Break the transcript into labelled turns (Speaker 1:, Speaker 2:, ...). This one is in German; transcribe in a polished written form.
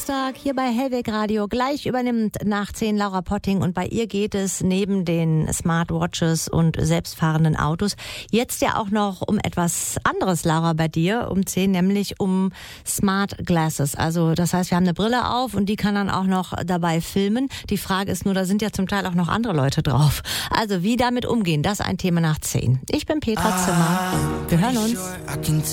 Speaker 1: Donnerstag hier bei Hellweg Radio. Gleich übernimmt nach 10 Laura Potting und bei ihr geht es neben den Smartwatches und selbstfahrenden Autos jetzt ja auch noch um etwas anderes, Laura, bei dir um 10, nämlich um Smart Glasses. Also das heißt, wir haben eine Brille auf und die kann dann auch noch dabei filmen. Die Frage ist nur, da sind ja zum Teil auch noch andere Leute drauf. Also wie damit umgehen, das ist ein Thema nach 10. Ich bin Petra Zimmer. Wir hören uns.